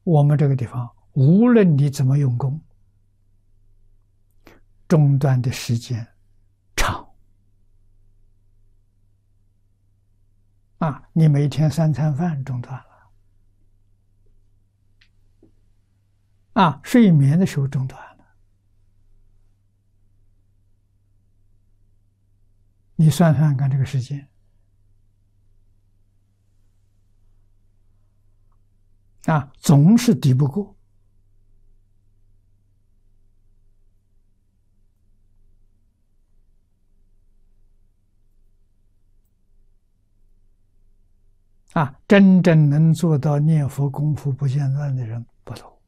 我们这个地方，无论你怎么用功，中断的时间长。你每天3餐饭中断了，睡眠的时候中断了，你算算看这个时间，总是抵不过。真正能做到念佛功夫不间断的人不多。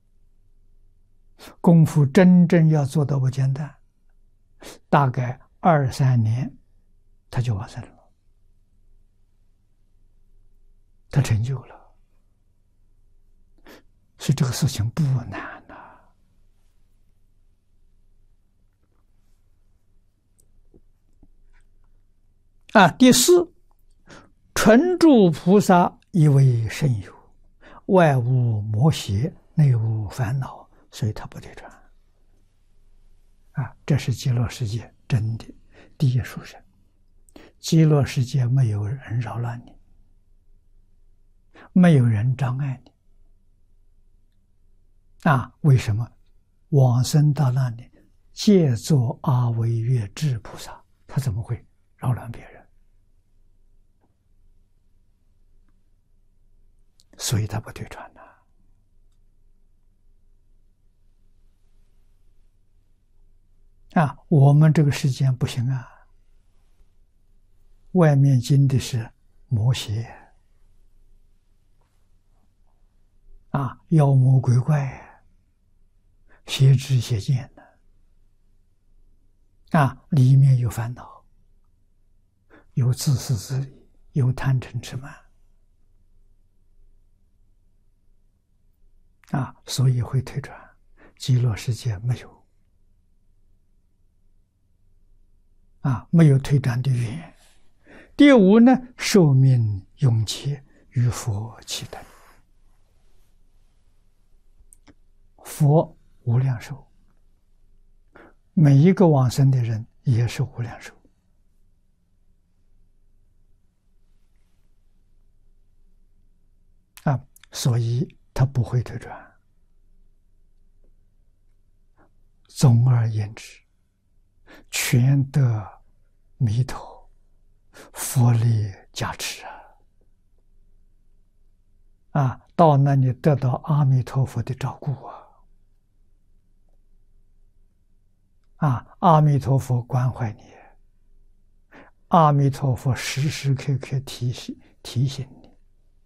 功夫真正要做到不间断，大概2、3年，他就往生了，他成就了。所以这个事情不难第四，纯住菩萨以为甚有，外无魔邪，内无烦恼，所以他不退转。这是极乐世界真的第一殊胜。极乐世界没有人扰乱你，没有人障碍你。为什么？往生到那里，借作阿惟越致菩萨，他怎么会扰乱别人？所以他不退转我们这个世间不行外面经的是魔邪妖魔鬼怪，邪知邪见里面有烦恼，有自私自利，有贪嗔痴慢所以会退转。极乐世界没有没有退转的原因。第五呢，寿命永劫，与佛齐等。佛无量寿，每一个往生的人也是无量寿所以他不会退转。总而言之，全得弥陀佛力加持到那里得到阿弥陀佛的照顾阿弥陀佛关怀你，阿弥陀佛时时刻刻提醒你